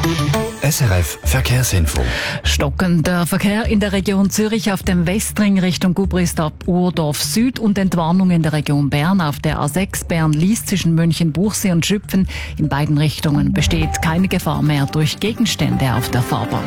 SRF Verkehrsinfo. Stockender Verkehr in der Region Zürich auf dem Westring Richtung Gubrist ab Urdorf Süd und Entwarnung in der Region Bern auf der A6 Bern-Lies zwischen München-Buchsee und Schüpfen. In beiden Richtungen besteht keine Gefahr mehr durch Gegenstände auf der Fahrbahn.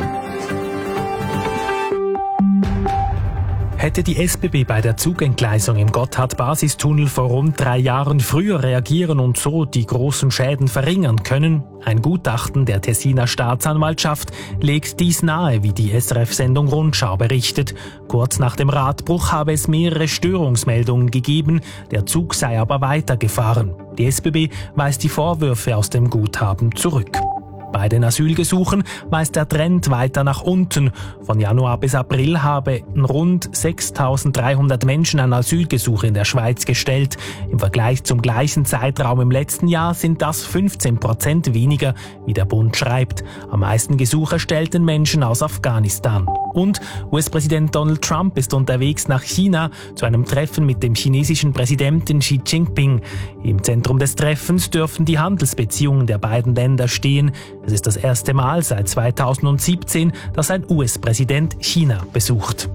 Hätte die SBB bei der Zugentgleisung im Gotthard-Basistunnel vor rund 3 Jahren früher reagieren und so die großen Schäden verringern können? Ein Gutachten der Tessiner Staatsanwaltschaft legt dies nahe, wie die SRF-Sendung Rundschau berichtet. Kurz nach dem Radbruch habe es mehrere Störungsmeldungen gegeben, der Zug sei aber weitergefahren. Die SBB weist die Vorwürfe aus dem Guthaben zurück. Bei den Asylgesuchen weist der Trend weiter nach unten. Von Januar bis April haben rund 6.300 Menschen ein Asylgesuch in der Schweiz gestellt. Im Vergleich zum gleichen Zeitraum im letzten Jahr sind das 15% weniger, wie der Bund schreibt. Am meisten Gesuche stellten Menschen aus Afghanistan. Und US-Präsident Donald Trump ist unterwegs nach China zu einem Treffen mit dem chinesischen Präsidenten Xi Jinping. Im Zentrum des Treffens dürfen die Handelsbeziehungen der beiden Länder stehen. Es ist das erste Mal seit 2017, dass ein US-Präsident China besucht.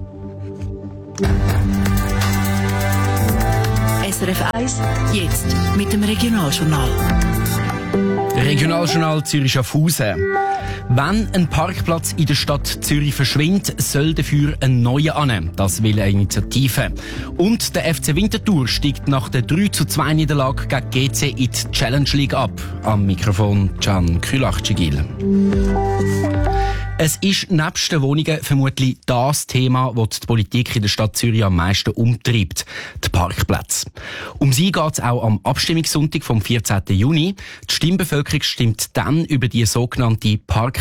SRF 1, jetzt mit dem Regionaljournal. Regionaljournal Zürich Schaffhausen. Wenn ein Parkplatz in der Stadt Zürich verschwindet, soll dafür ein neuer annehmen. Das will eine Initiative. Und der FC Winterthur steigt nach der 3:2 Niederlage gegen GC in die Challenge League ab. Am Mikrofon Can Külach-Cigil. Es ist nebst den Wohnungen vermutlich das Thema, das die Politik in der Stadt Zürich am meisten umtreibt: die Parkplätze. Um sie geht es auch am Abstimmungssonntag vom 14. Juni. Die Stimmbevölkerung stimmt dann über die sogenannte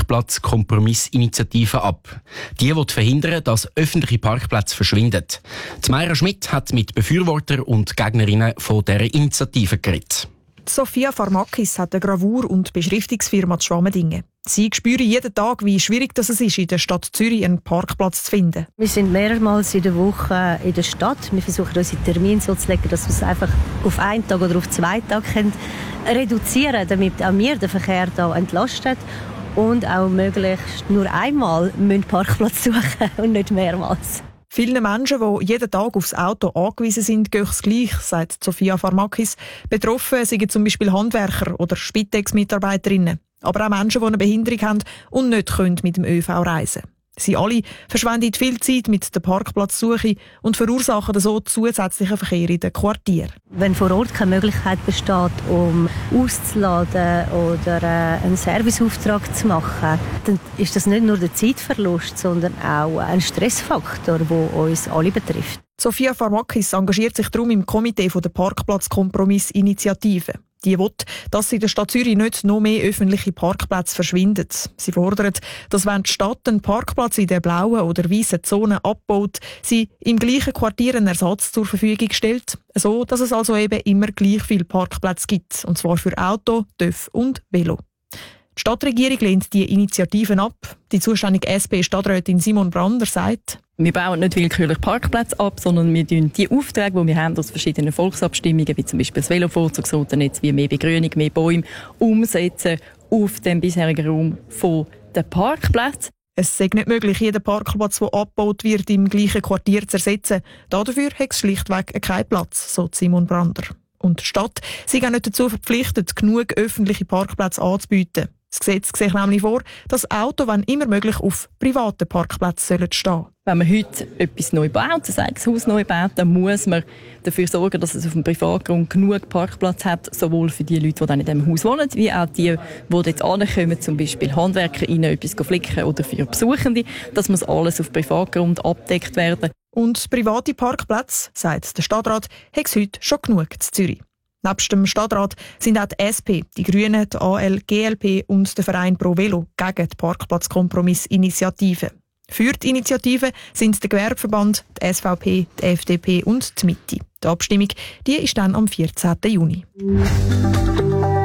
Parkplatz-Kompromiss-Initiative ab. Die will verhindern, dass öffentliche Parkplätze verschwinden. Die Mayra Schmidt hat mit Befürwortern und Gegnerinnen von dieser Initiative geredet. Sophia Farmakis hat eine Gravur- und Beschriftungsfirma zu Schwammendingen. Sie spüren jeden Tag, wie schwierig es ist, in der Stadt Zürich einen Parkplatz zu finden. Wir sind mehrmals in der Woche in der Stadt. Wir versuchen unsere Termine so zu legen, dass wir es einfach auf 1 Tag oder auf 2 Tage reduzieren können, damit auch wir den Verkehr hier entlasten und auch möglichst nur einmal einen Parkplatz suchen und nicht mehrmals. Vielen Menschen, die jeden Tag aufs Auto angewiesen sind, geht es gleich, sagt Sophia Farmakis. Betroffen sind zum Beispiel Handwerker oder Spitex-Mitarbeiterinnen. Aber auch Menschen, die eine Behinderung haben und nicht mit dem ÖV reisen können. Sie alle verschwenden viel Zeit mit der Parkplatzsuche und verursachen so zusätzlichen Verkehr in den Quartieren. Wenn vor Ort keine Möglichkeit besteht, um auszuladen oder einen Serviceauftrag zu machen, dann ist das nicht nur der Zeitverlust, sondern auch ein Stressfaktor, der uns alle betrifft. Sophia Farmakis engagiert sich darum im Komitee der Parkplatz-Kompromiss-Initiative. Die will, dass in der Stadt Zürich nicht noch mehr öffentliche Parkplätze verschwinden. Sie fordert, dass wenn die Stadt einen Parkplatz in der blauen oder weißen Zone abbaut, sie im gleichen Quartier einen Ersatz zur Verfügung stellt, so dass es also eben immer gleich viele Parkplätze gibt, und zwar für Auto, TÜV und Velo. Die Stadtregierung lehnt die Initiativen ab. Die zuständige SP-Stadträtin Simon Brander sagt: Wir bauen nicht willkürlich Parkplätze ab, sondern wir tun die Aufträge, die wir haben aus verschiedenen Volksabstimmungen, wie zum Beispiel das Velovorzugsroutennetz, wie mehr Begrünung, mehr Bäume, umsetzen auf den bisherigen Raum der Parkplätze. Es sei nicht möglich, jeden Parkplatz, der abgebaut wird, im gleichen Quartier zu ersetzen. Dafür hat es schlichtweg keinen Platz, so Simon Brander. Und die Stadt sei auch nicht dazu verpflichtet, genug öffentliche Parkplätze anzubieten. Das Gesetz sieht nämlich vor, dass Autos, wenn immer möglich, auf privaten Parkplätzen stehen sollen. Wenn man heute etwas neu baut, ein eigenes Haus neu baut, dann muss man dafür sorgen, dass es auf dem Privatgrund genug Parkplatz hat, sowohl für die Leute, die dann in diesem Haus wohnen, wie auch die dort ankommen, zum Beispiel Handwerker, ihnen etwas flicken oder für Besuchende. Das muss alles auf Privatgrund abgedeckt werden. Und private Parkplätze, sagt der Stadtrat, hat es heute schon genug in Zürich. Nebst dem Stadtrat sind auch die SP, die Grünen, die AL, GLP und der Verein Pro Velo gegen die Parkplatzkompromiss-Initiative. Für die Initiative sind der Gewerbeverband, die SVP, die FDP und die Mitte. Die Abstimmung die ist dann am 14. Juni.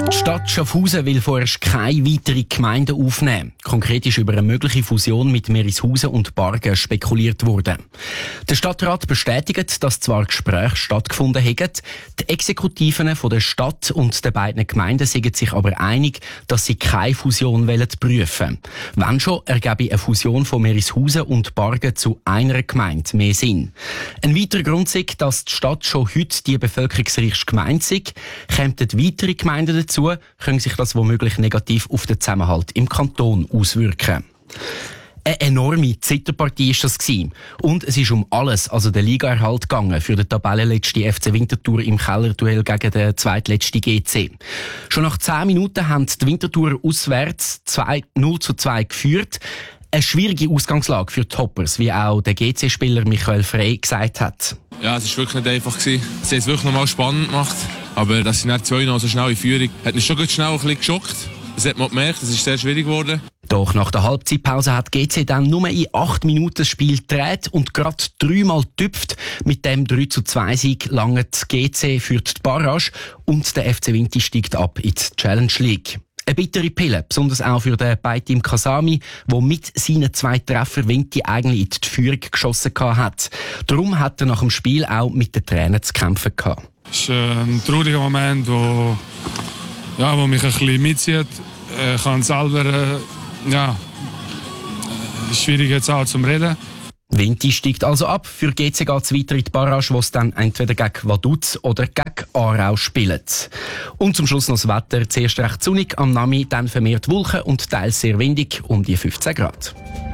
Die Stadt Schaffhausen will vorerst keine weiteren Gemeinden aufnehmen. Konkret ist über eine mögliche Fusion mit Merishausen und Bargen spekuliert worden. Der Stadtrat bestätigt, dass zwar Gespräche stattgefunden haben, die Exekutiven von der Stadt und der beiden Gemeinden sind sich aber einig, dass sie keine Fusion prüfen wollen. Wenn schon, ergebe eine Fusion von Merishausen und Bargen zu einer Gemeinde mehr Sinn. Ein weiterer Grund ist, dass die Stadt schon heute die bevölkerungsreichste Gemeinde ist. Kämen weitere Gemeinden dazu, können sich das womöglich negativ auf den Zusammenhalt im Kanton auswirken. Eine enorme Zitterpartie war das gewesen. Und es ist um alles, also den Ligaerhalt gegangen für den Tabellenletzten FC Winterthur im Kellerduell gegen den zweitletzten GC. Schon nach 10 Minuten haben die Winterthur auswärts 0:2 geführt. Eine schwierige Ausgangslage für die Hoppers, wie auch der GC-Spieler Michael Frey gesagt hat. Ja, es war wirklich nicht einfach. Sie haben es wirklich nochmal spannend gemacht. Aber dass sie nach 2 so schnell in Führung, hat mich schon schnell ein bisschen geschockt. Das hat man gemerkt, es ist sehr schwierig geworden. Doch nach der Halbzeitpause hat GC dann nur in 8 Minuten das Spiel gedreht und gerade 3-mal getüpft. Mit dem 3:2-Sieg langt GC für die Barrage und der FC Winti steigt ab in die Challenge League. Eine bittere Pille, besonders auch für den Beitim Kasami, der mit seinen 2 Treffern Winti eigentlich in die Führung geschossen hat. Darum hat er nach dem Spiel auch mit den Tränen zu kämpfen gehabt. Es ist ein trauriger Moment, wo mich ein bisschen mitzieht. Ich kann selber, schwierig jetzt auch zum Reden. Winti steigt also ab. Für GC geht es weiter in die Barrage, wo es dann entweder gegen Vaduz oder gegen Aarau spielt. Und zum Schluss noch das Wetter. Zuerst recht sonnig, am Nami dann vermehrt Wolken und teils sehr windig, um die 15 Grad.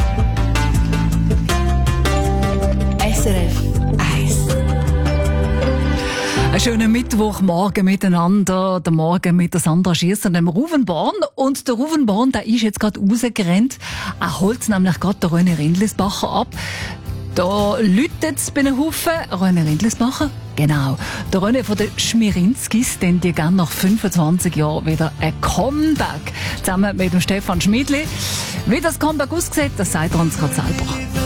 SRF 1. Einen schönen Mittwochmorgen miteinander. Der Morgen mit der Sandra Schiesser und dem Ruven Born. Und der Ruven Born, der ist jetzt gerade rausgerannt. Er holt nämlich gerade den René Rindlisbacher ab. Da läutet es bei einem Haufen. René Rindlisbacher? Genau. Der René von den Schmirinskis, denn die gehen nach 25 Jahren wieder ein Comeback. Zusammen mit dem Stefan Schmidli. Wie das Comeback aussieht, das sagt er uns gerade selber.